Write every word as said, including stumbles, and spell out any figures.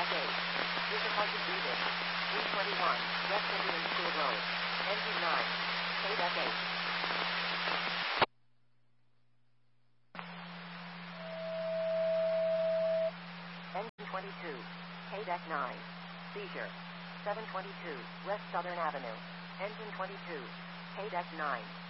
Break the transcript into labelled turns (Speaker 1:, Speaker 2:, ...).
Speaker 1: K-Deck eight. Difficulty breathing. three twenty-one, West Indian School Road. Engine nine. K-Deck eight. Engine twenty-two. K-Deck nine. Seizure. seven twenty-two, West Southern Avenue. Engine twenty-two. K-Deck nine.